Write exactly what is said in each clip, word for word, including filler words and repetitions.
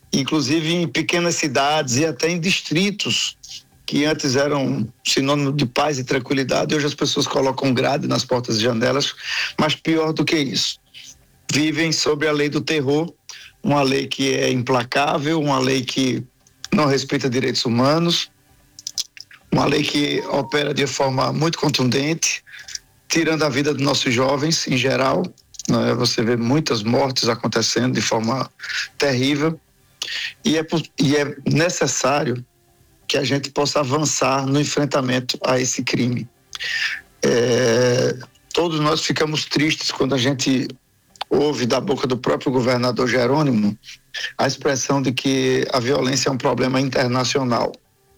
inclusive em pequenas cidades e até em distritos que antes eram sinônimo de paz e tranquilidade. Hoje as pessoas colocam grade nas portas e janelas, mas pior do que isso, vivem sob a lei do terror, uma lei que é implacável, uma lei que não respeita direitos humanos, uma lei que opera de forma muito contundente, tirando a vida dos nossos jovens em geral, né? Você vê muitas mortes acontecendo de forma terrível, e é, e é necessário que a gente possa avançar no enfrentamento a esse crime. É, todos nós ficamos tristes quando a gente ouve da boca do próprio governador Jerônimo a expressão de que a violência é um problema internacional.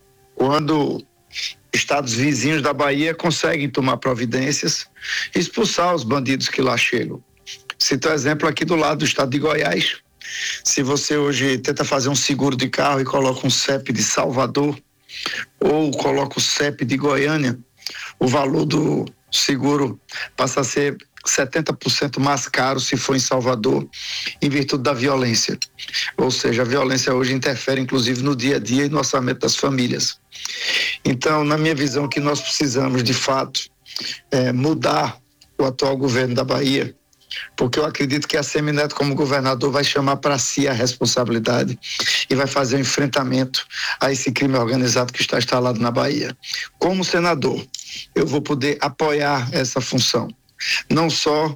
Quando estados vizinhos da Bahia conseguem tomar providências e expulsar os bandidos que lá chegam. Cito o exemplo aqui do lado do estado de Goiás. Se você hoje tenta fazer um seguro de carro e coloca um C E P de Salvador ou coloca o C E P de Goiânia, o valor do seguro passa a ser setenta por cento mais caro se for em Salvador, em virtude da violência. Ou seja, a violência hoje interfere inclusive no dia a dia e no orçamento das famílias. Então, na minha visão, que nós precisamos de fato é, mudar o atual governo da Bahia, porque eu acredito que a Semineto, como governador, vai chamar para si a responsabilidade e vai fazer um enfrentamento a esse crime organizado que está instalado na Bahia. Como senador, eu vou poder apoiar essa função, não só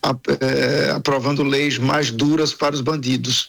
é, aprovando leis mais duras para os bandidos,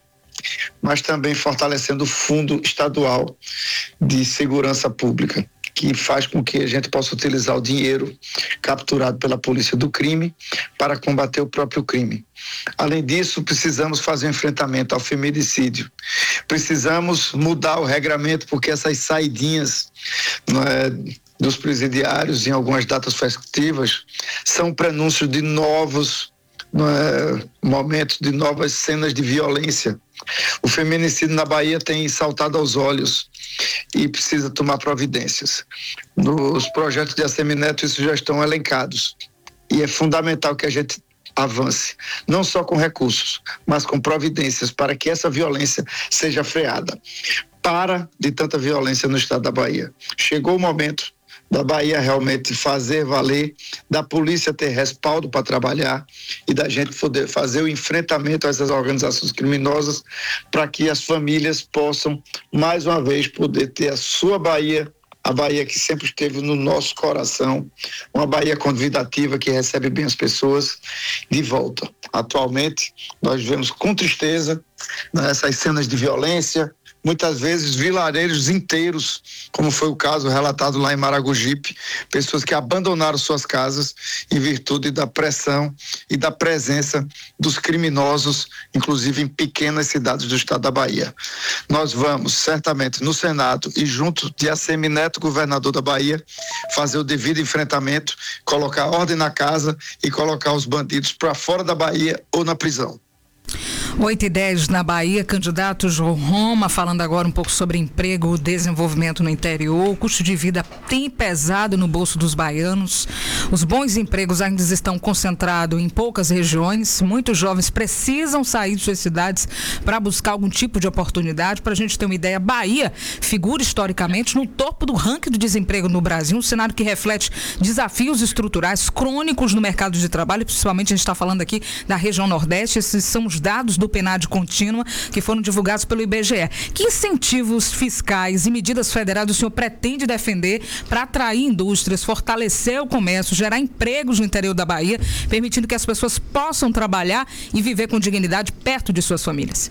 mas também fortalecendo o Fundo Estadual de Segurança Pública, que faz com que a gente possa utilizar o dinheiro capturado pela polícia do crime para combater o próprio crime. Além disso, precisamos fazer um enfrentamento ao feminicídio. Precisamos mudar o regramento, porque essas saidinhas não é, dos presidiários em algumas datas festivas são prenúncios de novos não é, momentos, de novas cenas de violência. O feminicídio na Bahia tem saltado aos olhos e precisa tomar providências. Nos projetos de Assemineto isso já estão elencados e é fundamental que a gente avance, não só com recursos, mas com providências para que essa violência seja freada. Para de tanta violência no estado da Bahia. Chegou o momento da Bahia realmente fazer valer, da polícia ter respaldo para trabalhar e da gente poder fazer o enfrentamento a essas organizações criminosas para que as famílias possam, mais uma vez, poder ter a sua Bahia, a Bahia que sempre esteve no nosso coração, uma Bahia convidativa que recebe bem as pessoas, de volta. Atualmente, nós vemos com tristeza, né, essas cenas de violência, muitas vezes vilarejos inteiros, como foi o caso relatado lá em Maragogipe, pessoas que abandonaram suas casas em virtude da pressão e da presença dos criminosos, inclusive em pequenas cidades do estado da Bahia. Nós vamos, certamente, no Senado e junto de Assemineto, governador da Bahia, fazer o devido enfrentamento, colocar ordem na casa e colocar os bandidos para fora da Bahia ou na prisão. oito e dez na Bahia, candidato João Roma, falando agora um pouco sobre emprego, desenvolvimento no interior. O custo de vida tem pesado no bolso dos baianos. Os bons empregos ainda estão concentrados em poucas regiões. Muitos jovens precisam sair de suas cidades para buscar algum tipo de oportunidade. Para a gente ter uma ideia, Bahia figura historicamente no topo do ranking do desemprego no Brasil, um cenário que reflete desafios estruturais crônicos no mercado de trabalho, principalmente a gente está falando aqui da região Nordeste. Esses são os dados do PNAD contínua que foram divulgados pelo I B G E. Que incentivos fiscais e medidas federais o senhor pretende defender para atrair indústrias, fortalecer o comércio, gerar empregos no interior da Bahia, permitindo que as pessoas possam trabalhar e viver com dignidade perto de suas famílias?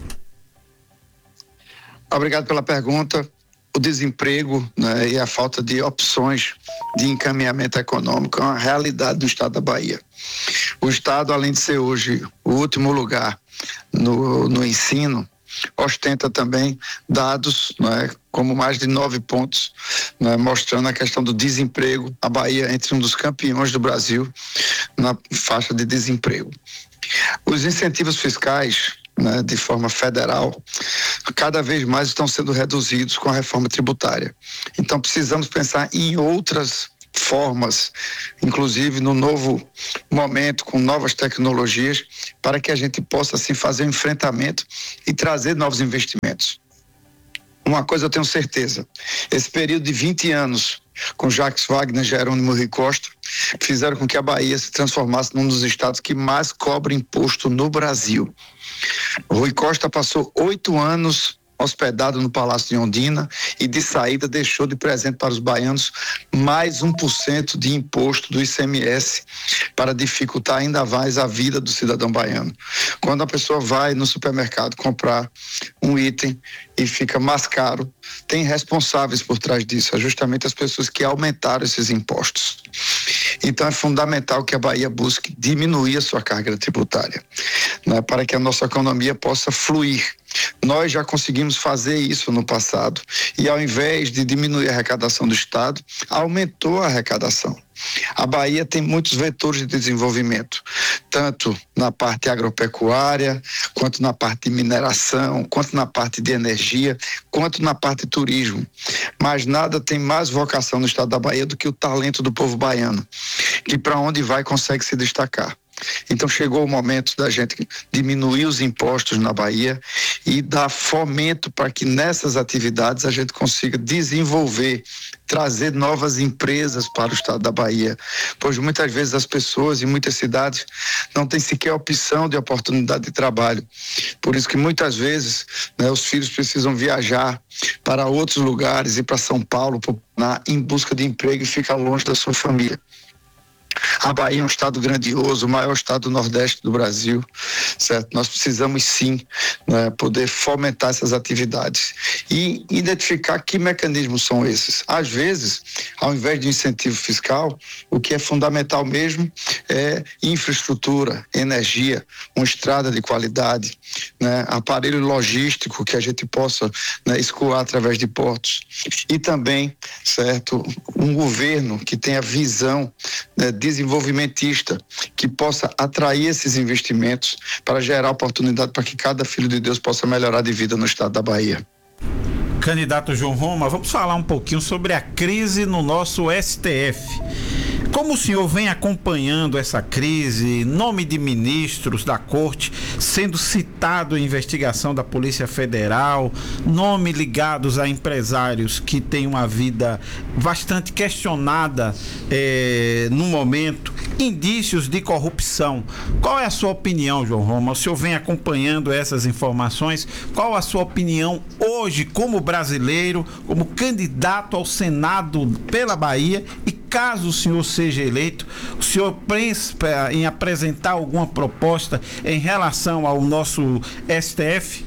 Obrigado pela pergunta. O desemprego, né, e a falta de opções de encaminhamento econômico é uma realidade do estado da Bahia. O estado, além de ser hoje o último lugar no, no ensino, ostenta também dados, né, como mais de nove pontos, né, mostrando a questão do desemprego. A Bahia entre um dos campeões do Brasil na faixa de desemprego. Os incentivos fiscais, né, de forma federal, cada vez mais estão sendo reduzidos com a reforma tributária. Então precisamos pensar em outras formas, inclusive no novo momento, com novas tecnologias, para que a gente possa assim fazer um enfrentamento e trazer novos investimentos. Uma coisa eu tenho certeza, esse período de vinte anos com Jacques Wagner, Jerônimo Rui Costa, fizeram com que a Bahia se transformasse num dos estados que mais cobra imposto no Brasil. Rui Costa passou oito anos hospedado no Palácio de Ondina e de saída deixou de presente para os baianos mais um por cento de imposto do I C M S para dificultar ainda mais a vida do cidadão baiano. Quando a pessoa vai no supermercado comprar um item e fica mais caro, tem responsáveis por trás disso, é justamente as pessoas que aumentaram esses impostos. Então é fundamental que a Bahia busque diminuir a sua carga tributária, né, para que a nossa economia possa fluir. Nós já conseguimos fazer isso no passado e, ao invés de diminuir a arrecadação do Estado, aumentou a arrecadação. A Bahia tem muitos vetores de desenvolvimento, tanto na parte agropecuária, quanto na parte de mineração, quanto na parte de energia, quanto na parte de turismo. Mas nada tem mais vocação no estado da Bahia do que o talento do povo baiano, que para onde vai consegue se destacar. Então chegou o momento da gente diminuir os impostos na Bahia e dar fomento para que nessas atividades a gente consiga desenvolver, trazer novas empresas para o estado da Bahia, pois muitas vezes as pessoas em muitas cidades não têm sequer opção de oportunidade de trabalho. Por isso que muitas vezes, né, os filhos precisam viajar para outros lugares, ir para São Paulo, na, em busca de emprego e ficar longe da sua família. A Bahia é um estado grandioso, o maior estado do Nordeste do Brasil, certo? Nós precisamos sim, né, poder fomentar essas atividades e identificar que mecanismos são esses. Às vezes, ao invés de incentivo fiscal, o que é fundamental mesmo é infraestrutura, energia, uma estrada de qualidade, né, aparelho logístico que a gente possa, né, escoar através de portos e também, certo, um governo que tenha visão, né, desenvolvimentista, que possa atrair esses investimentos para gerar oportunidade para que cada filho de Deus possa melhorar de vida no estado da Bahia. Candidato João Roma, vamos falar um pouquinho sobre a crise no nosso S T F. Como o senhor vem acompanhando essa crise, nome de ministros da corte sendo citado em investigação da Polícia Federal, nome ligados a empresários que têm uma vida bastante questionada eh, no momento, indícios de corrupção. Qual é a sua opinião, João Roma? O senhor vem acompanhando essas informações. Qual a sua opinião hoje como brasileiro, como candidato ao Senado pela Bahia e caso o senhor seja eleito, o senhor pensa em apresentar alguma proposta em relação ao nosso S T F?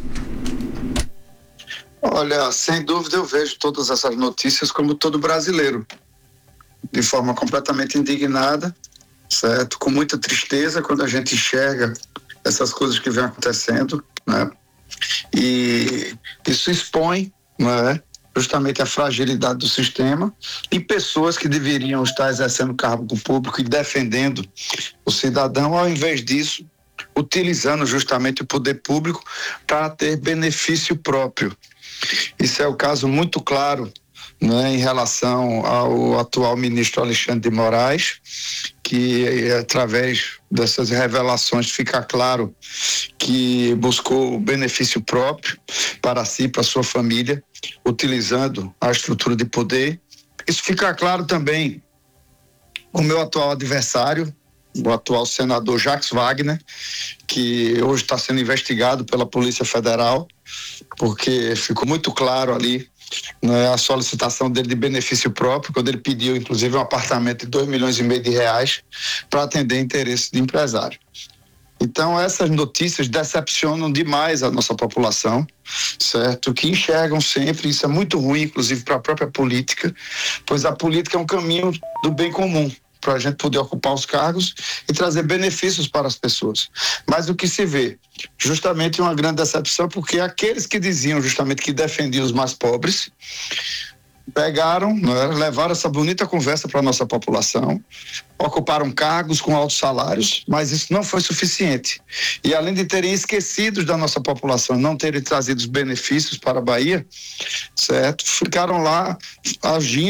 Olha, sem dúvida eu vejo todas essas notícias como todo brasileiro, de forma completamente indignada, certo? Com muita tristeza quando a gente enxerga essas coisas que vêm acontecendo, né? E isso expõe, né, justamente a fragilidade do sistema e pessoas que deveriam estar exercendo cargo público e defendendo o cidadão, ao invés disso, utilizando justamente o poder público para ter benefício próprio. Isso é o caso muito claro, né, em relação ao atual ministro Alexandre de Moraes, que através dessas revelações fica claro que buscou benefício próprio para si, para sua família, utilizando a estrutura de poder. Isso fica claro também com o meu atual adversário, o atual senador Jacques Wagner, que hoje está sendo investigado pela Polícia Federal, porque ficou muito claro ali, né, a solicitação dele de benefício próprio, quando ele pediu, inclusive, um apartamento de dois milhões e meio de reais para atender interesses de empresário. Então, essas notícias decepcionam demais a nossa população, certo? Que enxergam sempre, isso é muito ruim, inclusive, para a própria política, pois a política é um caminho do bem comum, para a gente poder ocupar os cargos e trazer benefícios para as pessoas. Mas o que se vê, justamente uma grande decepção, porque aqueles que diziam justamente que defendiam os mais pobres, pegaram, né, levaram essa bonita conversa para a nossa população, ocuparam cargos com altos salários, mas isso não foi suficiente. E além de terem esquecido da nossa população, não terem trazido os benefícios para a Bahia, certo? Ficaram lá agindo,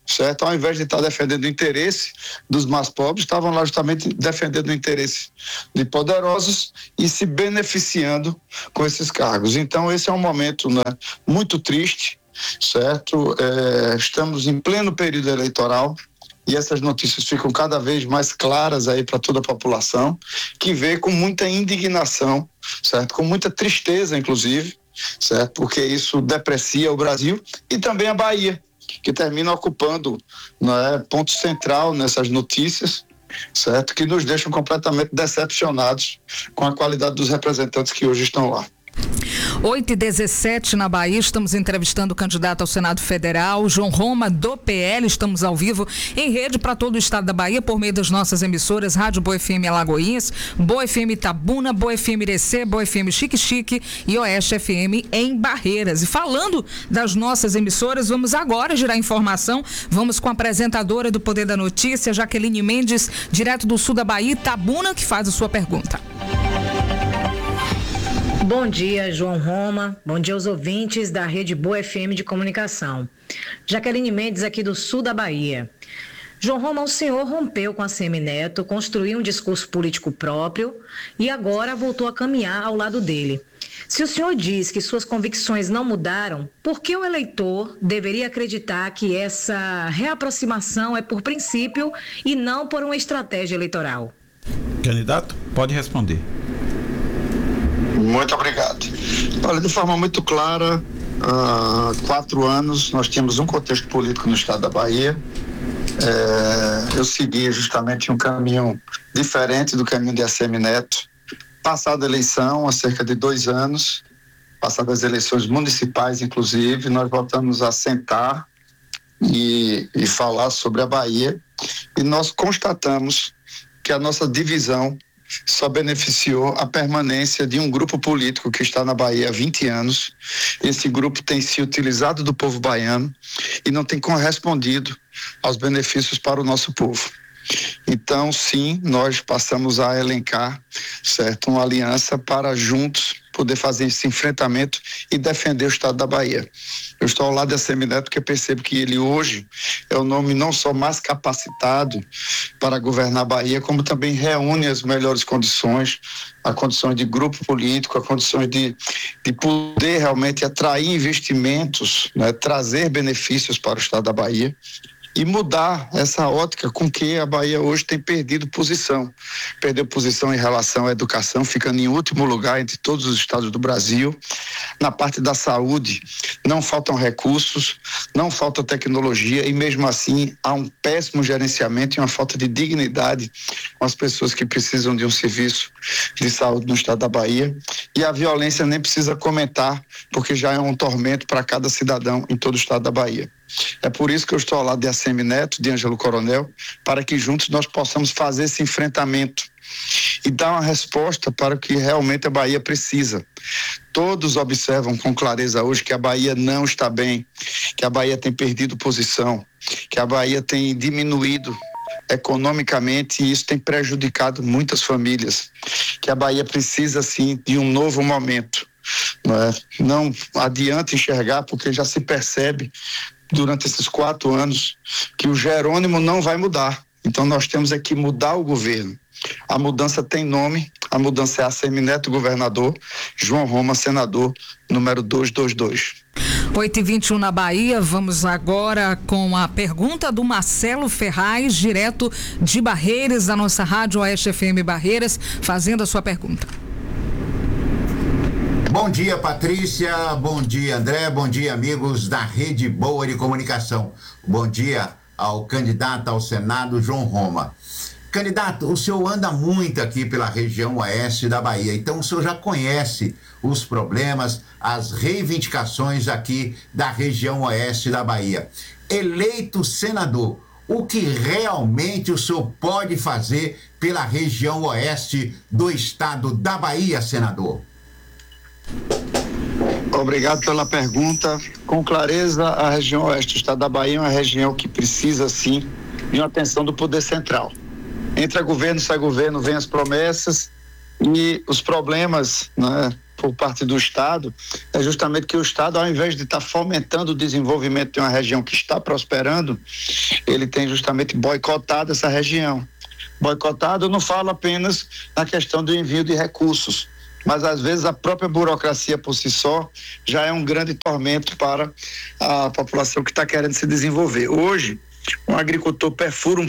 certo? Ao invés de estar defendendo o interesse dos mais pobres, estavam lá justamente defendendo o interesse de poderosos e se beneficiando com esses cargos. Então, esse é um momento, né, muito triste, certo? É, estamos em pleno período eleitoral e essas notícias ficam cada vez mais claras aí para toda a população, que vê com muita indignação, certo? Com muita tristeza, inclusive, certo? Porque isso deprecia o Brasil e também a Bahia, que termina ocupando, né, ponto central nessas notícias, certo? Que nos deixam completamente decepcionados com a qualidade dos representantes que hoje estão lá. oito e dezessete na Bahia, estamos entrevistando o candidato ao Senado Federal, João Roma, do P L. Estamos ao vivo em rede para todo o estado da Bahia por meio das nossas emissoras Rádio Boa F M Alagoinhas, Boa F M Itabuna, Boa F M Irecê, Boa F M Chique Chique e Oeste F M em Barreiras. E falando das nossas emissoras, vamos agora girar informação. Vamos com a apresentadora do Poder da Notícia, Jaqueline Mendes, direto do sul da Bahia, Itabuna, que faz a sua pergunta. Bom dia, João Roma. Bom dia aos ouvintes da Rede Boa F M de Comunicação. Jaqueline Mendes, aqui do sul da Bahia. João Roma, o senhor rompeu com a Semineto, construiu um discurso político próprio e agora voltou a caminhar ao lado dele. Se o senhor diz que suas convicções não mudaram, por que o eleitor deveria acreditar que essa reaproximação é por princípio e não por uma estratégia eleitoral? Candidato, pode responder. Muito obrigado. Olha, de forma muito clara, há quatro anos nós tínhamos um contexto político no estado da Bahia. É, eu segui justamente um caminho diferente do caminho de Assemineto. Passada a eleição, há cerca de dois anos, passadas as eleições municipais, inclusive, nós voltamos a sentar e, e falar sobre a Bahia e nós constatamos que a nossa divisão só beneficiou a permanência de um grupo político que está na Bahia há vinte anos. Esse grupo tem se utilizado do povo baiano e não tem correspondido aos benefícios para o nosso povo. Então, sim, nós passamos a elencar, certo, uma aliança para juntos poder fazer esse enfrentamento e defender o estado da Bahia. Eu estou ao lado da Semineto porque percebo que ele hoje é o nome não só mais capacitado para governar a Bahia, como também reúne as melhores condições, a condições de grupo político, a condições de, de poder realmente atrair investimentos, né, trazer benefícios para o estado da Bahia e mudar essa ótica com que a Bahia hoje tem perdido posição. Perdeu posição em relação à educação, ficando em último lugar entre todos os estados do Brasil. Na parte da saúde, não faltam recursos, não falta tecnologia e mesmo assim há um péssimo gerenciamento e uma falta de dignidade com as pessoas que precisam de um serviço de saúde no estado da Bahia. E a violência nem precisa comentar, porque já é um tormento para cada cidadão em todo o estado da Bahia. É por isso que eu estou ao lado de Assemineto, de Ângelo Coronel, para que juntos nós possamos fazer esse enfrentamento e dar uma resposta para o que realmente a Bahia precisa. Todos observam com clareza hoje que a Bahia não está bem, que a Bahia tem perdido posição, que a Bahia tem diminuído economicamente e isso tem prejudicado muitas famílias, que a Bahia precisa sim de um novo momento. Não é? Não adianta enxergar porque já se percebe durante esses quatro anos que o Jerônimo não vai mudar. Então nós temos é que mudar o governo. A mudança tem nome, a mudança é Assemineto governador, João Roma senador, número duzentos e vinte e dois. oito e vinte e um na Bahia, vamos agora com a pergunta do Marcelo Ferraz, direto de Barreiras, da nossa Rádio Oeste F M Barreiras, fazendo a sua pergunta. Bom dia, Patrícia, bom dia, André, bom dia, amigos da Rede Boa de Comunicação. Bom dia ao candidato ao Senado, João Roma. Candidato, o senhor anda muito aqui pela região oeste da Bahia, então o senhor já conhece os problemas, as reivindicações aqui da região oeste da Bahia. Eleito senador, o que realmente o senhor pode fazer pela região oeste do estado da Bahia, senador? Obrigado pela pergunta. Com clareza, a região oeste do estado da Bahia é uma região que precisa, sim, de uma atenção do poder central. Entra governo, sai governo, vem as promessas e os problemas, né, por parte do Estado é justamente que o Estado, ao invés de estar fomentando o desenvolvimento de uma região que está prosperando, ele tem justamente boicotado essa região. Boicotado, eu não falo apenas na questão do envio de recursos, mas às vezes a própria burocracia por si só já é um grande tormento para a população que está querendo se desenvolver. Hoje, um agricultor perfura um